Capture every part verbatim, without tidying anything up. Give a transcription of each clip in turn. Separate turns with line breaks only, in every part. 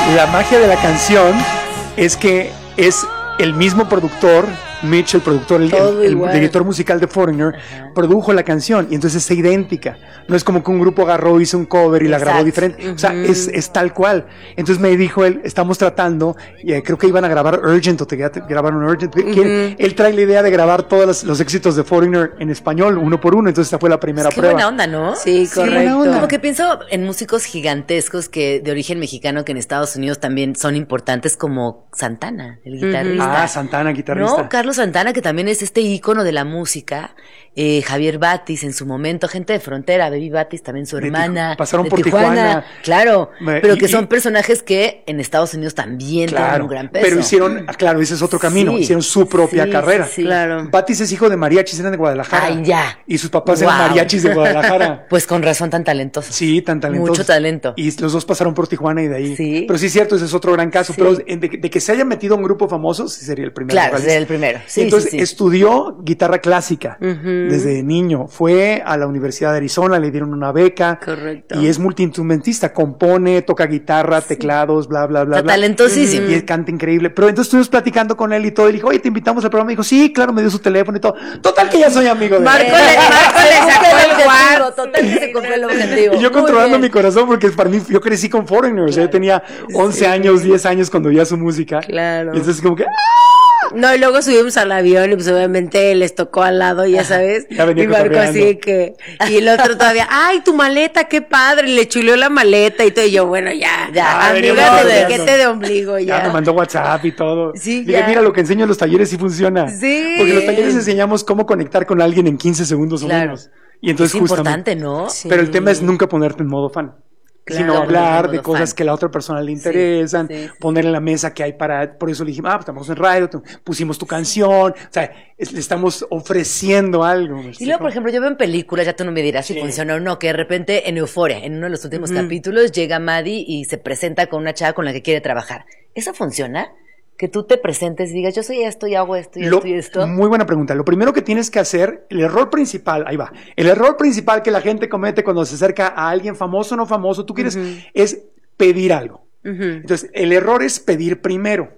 La magia de la canción es que es el mismo productor, Mitch, el productor, el, el, el director musical de Foreigner, ajá, produjo la canción y entonces es idéntica. No es como que un grupo agarró, hizo un cover y exacto, la grabó diferente. Uh-huh. O sea, es, es tal cual. Entonces me dijo él, estamos tratando, y eh, creo que iban a grabar Urgent o te grabaron Urgent. Uh-huh. Que él trae la idea de grabar todos los, los éxitos de Foreigner en español, uno por uno. Entonces esta fue la primera
es que
prueba.
Buena onda, ¿no?
Sí, correcto.
Sí, como que pienso en músicos gigantescos que de origen mexicano que en Estados Unidos también son importantes, como Santana, el guitarrista.
Uh-huh. Ah, Santana, guitarrista.
No, Carlos Santana, que también es este ícono de la música. Eh, Javier Batis en su momento, gente de frontera, Baby Batis, también su hermana.
Tiju- pasaron
de
por
Tijuana,
Tijuana.
Claro,
Me,
pero
y,
que son
y,
personajes que en Estados Unidos también
claro,
tienen un gran peso.
Pero hicieron, claro, ese es otro camino, sí, hicieron su propia
sí,
carrera.
Sí, sí. Claro.
Batis es hijo de mariachis, eran de Guadalajara.
Ay, ya.
Y sus papás
wow.
eran mariachis de Guadalajara.
Pues con razón tan talentosos.
Sí, tan talentosos.
Mucho talento.
Y los dos pasaron por Tijuana y de ahí.
Sí.
Pero sí es cierto, ese es otro gran caso. Sí. Pero de, de que se haya metido un grupo famoso, sí sería el primero.
Claro, sería el primero. Sí,
entonces
sí, sí.
estudió guitarra clásica
uh-huh.
desde niño. Fue a la Universidad de Arizona, le dieron una beca.
Correcto.
Y es multiinstrumentista, compone, toca guitarra, sí. teclados, bla, bla, bla.
Está bla. talentosísimo.
Y él canta increíble. Pero entonces estuvimos platicando con él y todo. Y le dijo, oye, te invitamos al programa. Y dijo, sí, claro, me dio su teléfono y todo. Total que ya soy amigo de él.
Marco le, Marco le sacó el guardo. Total que se cumplió el objetivo.
Y yo controlando mi corazón, porque para mí, yo crecí con Foreigners. Claro. Yo tenía once sí. años, diez años cuando oía su música.
Claro.
Y entonces como que... ¡ah!
No, y luego subimos al avión y pues obviamente les tocó al lado, ya sabes.
Ya venía
y Marco así que... Y el otro todavía, ¡ay, tu maleta, qué padre! Y le chuleó la maleta y todo. Y yo, bueno, ya, ya,
ah,
amiga de piquete de ombligo, ya.
Ya me mandó WhatsApp y todo.
Sí,
Dije,
ya.
mira, lo que enseño en los talleres sí funciona.
Sí.
Porque en los talleres enseñamos cómo conectar con alguien en quince segundos o
claro.
menos. Y entonces
es
justamente,
importante, ¿no?
Sí. Pero el tema es nunca ponerte en modo fan. Claro, sino hablar de cosas fan. que a la otra persona le interesan, sí, sí, poner en la mesa que hay para, por eso le dijimos, ah, pues estamos en radio, pusimos tu canción, o sea, es, le estamos ofreciendo algo.
Y luego, por ejemplo, yo veo en películas, ya tú no me dirás si sí. funciona o no, que de repente en Euphoria, en uno de los últimos uh-huh. capítulos, llega Maddie y se presenta con una chava con la que quiere trabajar. ¿Eso funciona? Que tú te presentes y digas, yo soy esto y hago esto y
Lo,
esto y esto.
Muy buena pregunta. Lo primero que tienes que hacer, el error principal, ahí va, el error principal que la gente comete cuando se acerca a alguien famoso o no famoso, tú quieres, uh-huh. es pedir algo. Uh-huh. Entonces, el error es pedir primero.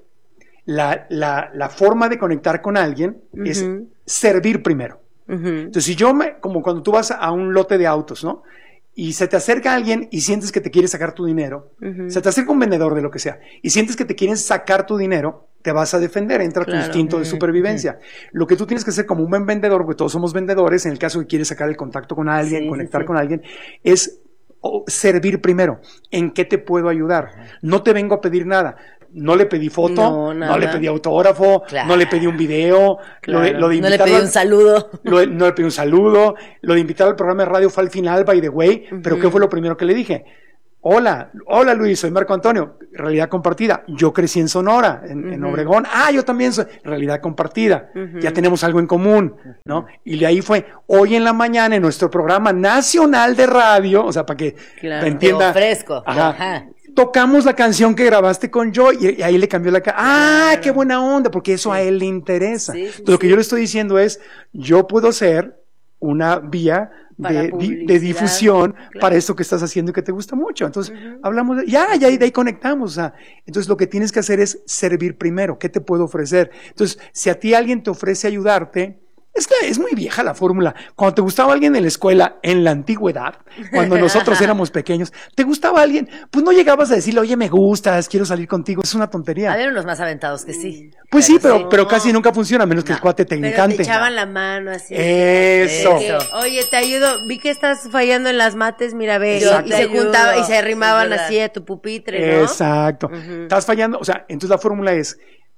La, la, la forma de conectar con alguien uh-huh. es servir primero. Uh-huh. Entonces, si yo me, como cuando tú vas a un lote de autos, ¿no? Y se te acerca alguien y sientes que te quiere sacar tu dinero, uh-huh. se te acerca un vendedor de lo que sea, y sientes que te quieren sacar tu dinero, te vas a defender, entra claro. tu instinto uh-huh. de supervivencia. Uh-huh. Lo que tú tienes que hacer como un buen vendedor, porque todos somos vendedores, en el caso que quieres sacar el contacto con alguien, sí, conectar sí, sí. con alguien, es servir primero. ¿En qué te puedo ayudar? Uh-huh. No te vengo a pedir nada. No le pedí foto, no, no le pedí autógrafo, claro. no le pedí un video,
claro.
lo de, lo de
no le pedí un saludo.
Lo de, no le pedí un saludo, lo de invitar al programa de radio fue al final, by the way, uh-huh. pero ¿qué fue lo primero que le dije? Hola, hola Luis, soy Marco Antonio, realidad compartida, yo crecí en Sonora, en, uh-huh. en Obregón, ah, yo también soy, realidad compartida, uh-huh. ya tenemos algo en común, ¿no? Y de ahí fue, hoy en la mañana en nuestro programa nacional de radio, o sea, para que
claro.
entienda.
Fresco,
ajá,
ajá.
Tocamos la canción que grabaste con Joy y, y ahí le cambió la cara. ¡Ah, claro. qué buena onda! Porque eso sí. a él le interesa. Sí, sí, Entonces, lo que yo le estoy diciendo es, yo puedo ser una vía de, di, de difusión claro. para esto que estás haciendo y que te gusta mucho. Entonces, uh-huh. hablamos, de, ya, ya, de ahí conectamos. O sea, entonces, lo que tienes que hacer es servir primero. ¿Qué te puedo ofrecer? Entonces, si a ti alguien te ofrece ayudarte, es que es muy vieja la fórmula. Cuando te gustaba alguien en la escuela, en la antigüedad, cuando nosotros éramos pequeños, ¿te gustaba alguien? Pues no llegabas a decirle, oye, me gustas, quiero salir contigo. Es una tontería.
Había unos más aventados que sí.
Pues sí, pero, sí. pero casi nunca funciona, a menos que no. el cuate te encante.
Pero te echaban la mano así.
Eso.
Que, oye, te ayudo. Vi que estás fallando en las mates, mira, ve. Y se juntaba y se arrimaban así a tu pupitre, ¿no?
Exacto. Uh-huh. Estás fallando. O sea, entonces la fórmula es,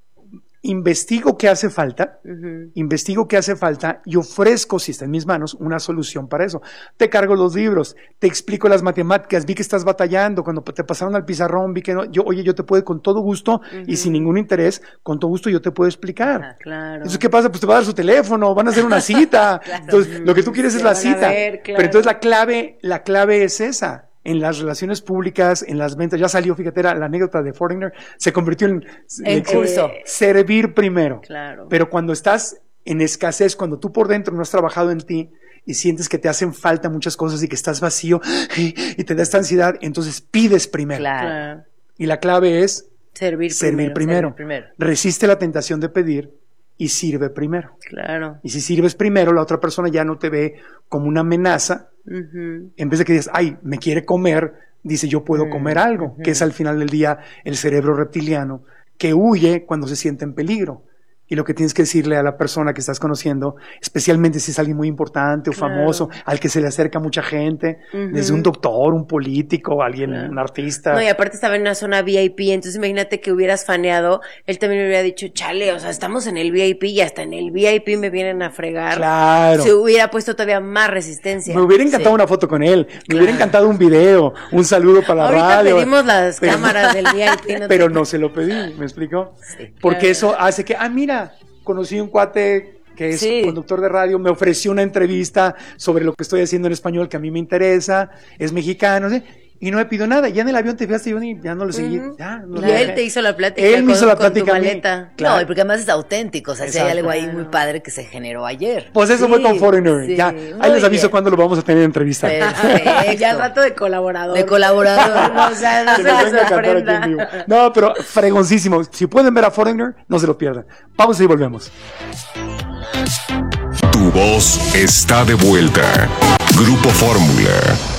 investigo qué hace falta, uh-huh. investigo qué hace falta y ofrezco, si está en mis manos, una solución para eso. Te cargo los libros, te explico las matemáticas, vi que estás batallando, cuando te pasaron al pizarrón, vi que no, yo, oye, yo te puedo con todo gusto uh-huh. y sin ningún interés, con todo gusto yo te puedo explicar.
Ah, claro.
Entonces, ¿qué pasa? Pues te va a dar su teléfono, van a hacer una cita. Claro. Entonces, lo que tú quieres es la cita. Ver, claro. Pero entonces la clave, la clave es esa. En las relaciones públicas, en las ventas, ya salió, fíjate, era la anécdota de Foreigner, se convirtió en,
en curso.
Eh, servir primero.
Claro.
Pero cuando estás en escasez, cuando tú por dentro no has trabajado en ti y sientes que te hacen falta muchas cosas y que estás vacío y te da esta ansiedad, entonces pides primero.
Claro.
Y la clave es
servir,
servir
primero,
primero.
servir primero.
Resiste la tentación de pedir y sirve primero.
Claro.
Y si sirves primero, la otra persona ya no te ve como una amenaza.
Uh-huh.
En vez de que digas, ay, me quiere comer, dice, yo puedo uh-huh. comer algo, uh-huh. que es al final del día el cerebro reptiliano que huye cuando se siente en peligro. Y lo que tienes que decirle a la persona que estás conociendo, especialmente si es alguien muy importante o claro. famoso, al que se le acerca mucha gente, uh-huh. desde un doctor, un político, alguien, claro. un artista.
No, y aparte estaba en una zona V I P, entonces imagínate que hubieras faneado, él también hubiera dicho, chale, o sea, estamos en el V I P y hasta en el V I P me vienen a fregar.
Claro.
Se hubiera puesto todavía más resistencia.
Me hubiera encantado sí. una foto con él, me claro. hubiera encantado un video, un saludo para la
Ahorita
radio.
Ahorita pedimos las pero, cámaras del V I P.
No pero te... no se lo pedí, ¿me explicó? Sí, Porque claro. eso hace que, ah, mira... Conocí un cuate que es sí. conductor de radio, me ofreció una entrevista sobre lo que estoy haciendo en español que a mí me interesa, es mexicano, ¿sí? Y no me pidió nada. Ya en el avión te fijaste, yo ni, ya no lo seguí. Uh-huh. Ya, no
y él te hizo la plática.
Él me hizo la plática.
Con tu maleta.
Claro. No, y porque además es auténtico. O sea, si hay algo ahí muy padre que se generó ayer.
Pues eso sí, fue con Foreigner. Sí, ya, ahí les aviso cuándo lo vamos a tener en entrevista.
Ya al rato de colaborador.
De colaborador.
No, o sea, no se les sorprenda.
No, pero fregoncísimo. Si pueden ver a Foreigner, no se lo pierdan. Pausa y volvemos.
Tu voz está de vuelta. Grupo Fórmula.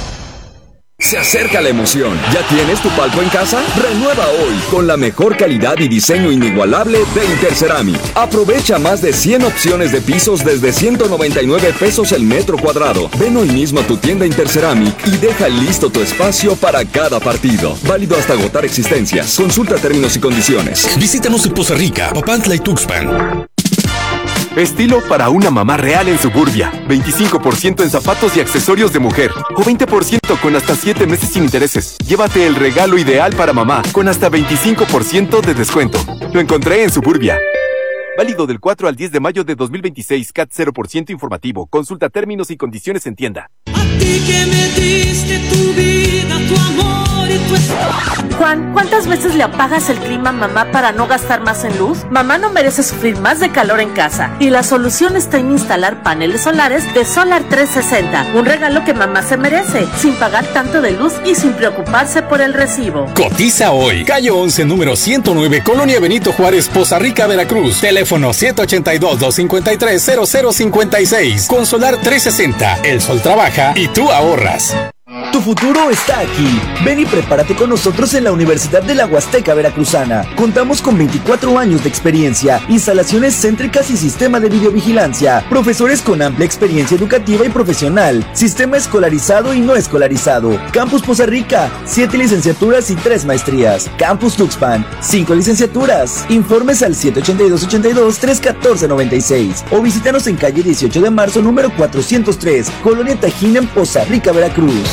Se acerca la emoción. ¿Ya tienes tu palco en casa? Renueva hoy con la mejor calidad y diseño inigualable de Interceramic. Aprovecha más de cien opciones de pisos desde ciento noventa y nueve pesos el metro cuadrado. Ven hoy mismo a tu tienda Interceramic y deja listo tu espacio para cada partido. Válido hasta agotar existencias. Consulta términos y condiciones.
Visítanos en Poza Rica, Papantla y Tuxpan.
Estilo para una mamá real en Suburbia. veinticinco por ciento en zapatos y accesorios de mujer. O veinte por ciento con hasta siete meses sin intereses. Llévate el regalo ideal para mamá con hasta veinticinco por ciento de descuento. Lo encontré en Suburbia. Válido del cuatro al diez de mayo de dos mil veintiséis. C A T cero por ciento informativo. Consulta términos y condiciones en tienda.
A ti que me diste tu vida, tu amor y tu esposa.
Juan, ¿cuántas veces le apagas el clima a mamá para no gastar más en luz? Mamá no merece sufrir más de calor en casa. Y la solución está en instalar paneles solares de Solar trescientos sesenta. Un regalo que mamá se merece, sin pagar tanto de luz y sin preocuparse por el recibo.
Cotiza hoy. Calle once, número ciento nueve, Colonia Benito Juárez, Poza Rica, Veracruz. Teléfono siete ocho dos, dos cinco tres, cero cero cinco seis. Con Solar trescientos sesenta, el sol trabaja y tú ahorras.
Tu futuro está aquí. Ven y prepárate con nosotros en la Universidad de la Huasteca Veracruzana. Contamos con veinticuatro años de experiencia, instalaciones céntricas y sistema de videovigilancia, profesores con amplia experiencia educativa y profesional, sistema escolarizado y no escolarizado. Campus Poza Rica, siete licenciaturas y tres maestrías. Campus Tuxpan, cinco licenciaturas. Informes al siete ocho dos, ocho dos, tres uno cuatro, nueve seis o visítanos en calle dieciocho de marzo, número cuatrocientos tres, Colonia Tajín, en Poza Rica, Veracruz.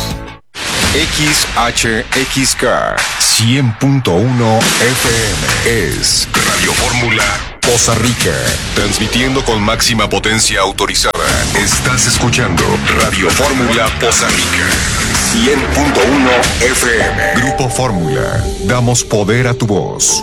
X H X K cien punto uno F M es Radio Fórmula Poza Rica, transmitiendo con máxima potencia autorizada. Estás escuchando Radio Fórmula Poza Rica cien punto uno F M. Grupo Fórmula, damos poder a tu voz.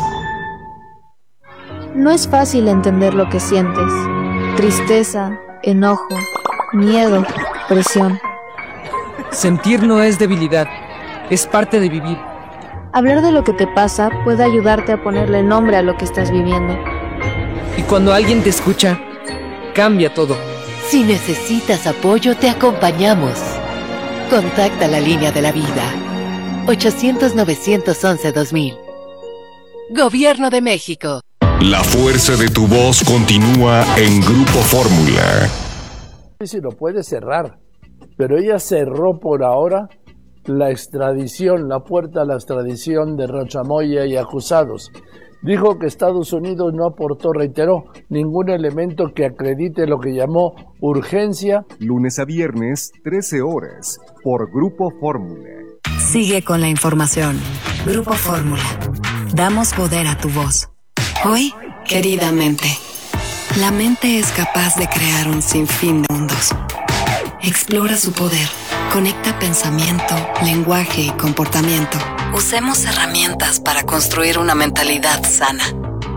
No es fácil entender lo que sientes: tristeza, enojo, miedo, presión.
Sentir no es debilidad, es parte de vivir.
Hablar de lo que te pasa puede ayudarte a ponerle nombre a lo que estás viviendo.
Y cuando alguien te escucha, cambia todo.
Si necesitas apoyo, te acompañamos. Contacta la línea de la vida. ochocientos, novecientos once, dos mil. Gobierno de México.
La fuerza de tu voz continúa en Grupo Fórmula.
Si lo puede cerrar. Pero ella cerró por ahora la extradición, la puerta a la extradición de Rocha Moya y acusados. Dijo que Estados Unidos no aportó, reiteró, ningún elemento que acredite lo que llamó urgencia.
Lunes a viernes, trece horas, por Grupo Fórmula.
Sigue con la información. Grupo Fórmula. Damos poder a tu voz. Hoy, querida mente. La mente es capaz de crear un sinfín de mundos. Explora su poder. Conecta pensamiento, lenguaje y comportamiento. Usemos herramientas para construir una mentalidad sana.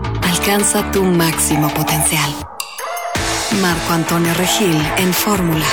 Alcanza tu máximo potencial. Marco Antonio Regil en Fórmula.